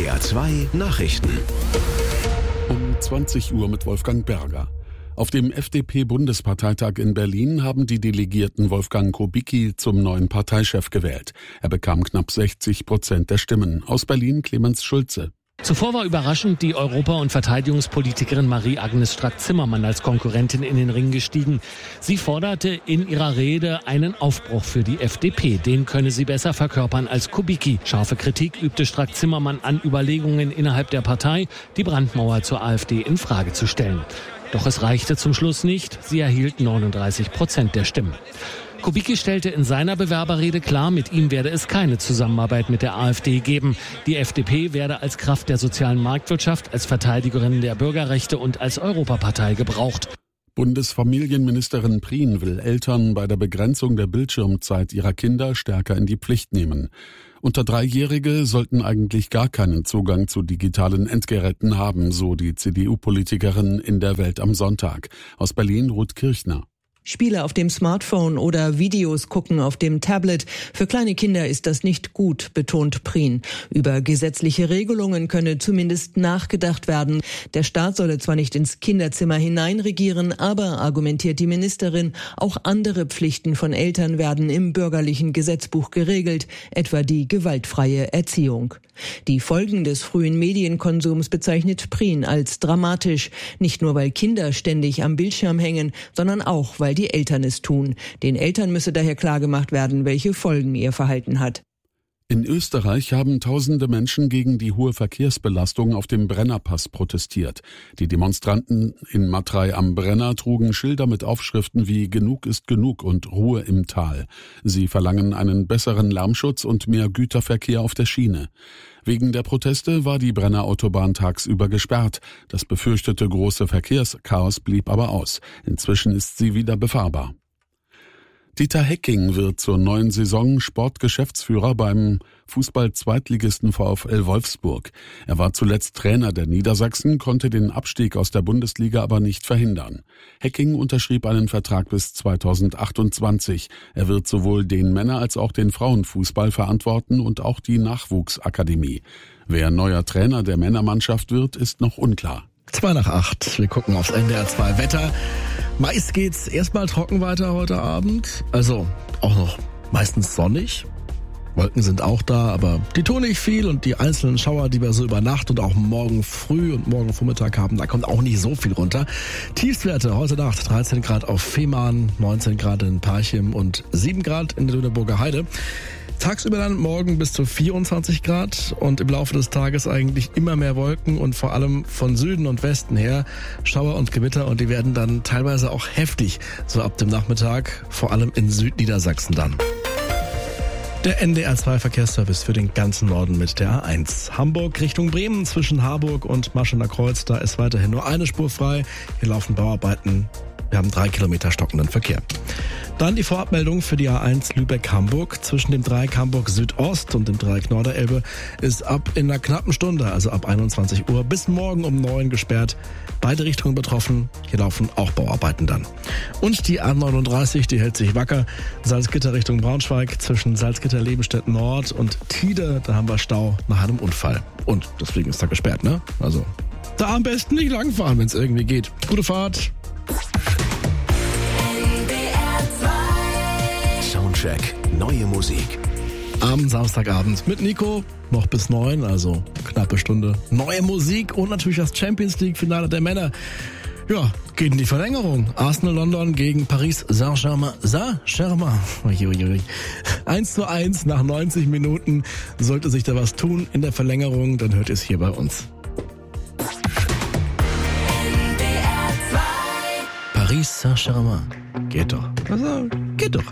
NDR 2 Nachrichten. Um 20 Uhr mit Wolfgang Berger. Auf dem FDP-Bundesparteitag in Berlin haben die Delegierten Wolfgang Kubicki zum neuen Parteichef gewählt. Er bekam knapp 60% der Stimmen. Aus Berlin Clemens Schulze. Zuvor war überraschend die Europa- und Verteidigungspolitikerin Marie-Agnes Strack-Zimmermann als Konkurrentin in den Ring gestiegen. Sie forderte in ihrer Rede einen Aufbruch für die FDP. Den könne sie besser verkörpern als Kubicki. Scharfe Kritik übte Strack-Zimmermann an Überlegungen innerhalb der Partei, die Brandmauer zur AfD in Frage zu stellen. Doch es reichte zum Schluss nicht. Sie erhielt 39% der Stimmen. Kubicki stellte in seiner Bewerberrede klar, mit ihm werde es keine Zusammenarbeit mit der AfD geben. Die FDP werde als Kraft der sozialen Marktwirtschaft, als Verteidigerin der Bürgerrechte und als Europapartei gebraucht. Bundesfamilienministerin Prien will Eltern bei der Begrenzung der Bildschirmzeit ihrer Kinder stärker in die Pflicht nehmen. Unter 3-Jährige sollten eigentlich gar keinen Zugang zu digitalen Endgeräten haben, so die CDU-Politikerin in der Welt am Sonntag. Aus Berlin Ruth Kirchner. Spiele auf dem Smartphone oder Videos gucken auf dem Tablet. Für kleine Kinder ist das nicht gut, betont Prien. Über gesetzliche Regelungen könne zumindest nachgedacht werden. Der Staat solle zwar nicht ins Kinderzimmer hineinregieren, aber, argumentiert die Ministerin, auch andere Pflichten von Eltern werden im bürgerlichen Gesetzbuch geregelt, etwa die gewaltfreie Erziehung. Die Folgen des frühen Medienkonsums bezeichnet Prien als dramatisch. Nicht nur, weil Kinder ständig am Bildschirm hängen, sondern auch, weil die Eltern es tun. Den Eltern müsse daher klargemacht werden, welche Folgen ihr Verhalten hat. In Österreich haben tausende Menschen gegen die hohe Verkehrsbelastung auf dem Brennerpass protestiert. Die Demonstranten in Matrei am Brenner trugen Schilder mit Aufschriften wie »Genug ist genug« und »Ruhe im Tal«. Sie verlangen einen besseren Lärmschutz und mehr Güterverkehr auf der Schiene. Wegen der Proteste war die Brennerautobahn tagsüber gesperrt. Das befürchtete große Verkehrschaos blieb aber aus. Inzwischen ist sie wieder befahrbar. Dieter Hecking wird zur neuen Saison Sportgeschäftsführer beim Fußball-Zweitligisten VfL Wolfsburg. Er war zuletzt Trainer der Niedersachsen, konnte den Abstieg aus der Bundesliga aber nicht verhindern. Hecking unterschrieb einen Vertrag bis 2028. Er wird sowohl den Männer- als auch den Frauenfußball verantworten und auch die Nachwuchsakademie. Wer neuer Trainer der Männermannschaft wird, ist noch unklar. 7:08. Wir gucken aufs NDR 2 Wetter. Meist geht's erstmal trocken weiter heute Abend. Also auch noch meistens sonnig. Wolken sind auch da, aber die tun nicht viel und die einzelnen Schauer, die wir so über Nacht und auch morgen früh und morgen Vormittag haben, da kommt auch nicht so viel runter. Tiefstwerte heute Nacht 13 Grad auf Fehmarn, 19 Grad in Parchim und 7 Grad in der Lüneburger Heide. Tagsüber dann morgen bis zu 24 Grad und im Laufe des Tages eigentlich immer mehr Wolken und vor allem von Süden und Westen her Schauer und Gewitter und die werden dann teilweise auch heftig, so ab dem Nachmittag, vor allem in Südniedersachsen dann. Der NDR 2 Verkehrsservice für den ganzen Norden mit der A1. Hamburg Richtung Bremen zwischen Harburg und Maschener Kreuz, da ist weiterhin nur eine Spur frei. Hier laufen Bauarbeiten. Wir haben 3 Kilometer stockenden Verkehr. Dann die Vorabmeldung für die A1 Lübeck-Hamburg. Zwischen dem Dreieck Hamburg Südost und dem Dreieck Norderelbe ist ab in einer knappen Stunde, also ab 21 Uhr, bis morgen um 9 gesperrt. Beide Richtungen betroffen. Hier laufen auch Bauarbeiten dann. Und die A39, die hält sich wacker. Salzgitter Richtung Braunschweig zwischen Salzgitter-Lebenstedt Nord und Tide. Da haben wir Stau nach einem Unfall. Und deswegen ist da gesperrt, ne? Also da am besten nicht langfahren, wenn es irgendwie geht. Gute Fahrt. Soundcheck, neue Musik. Am Samstagabend mit Nico, noch bis 9, also knappe Stunde. Neue Musik und natürlich das Champions League-Finale der Männer. Ja, geht in die Verlängerung. Arsenal London gegen Paris Saint-Germain. 1:1 nach 90 Minuten. Sollte sich da was tun in der Verlängerung, dann hört ihr es hier bei uns. Paris Saint-Germain. Geht doch. Also, geht doch.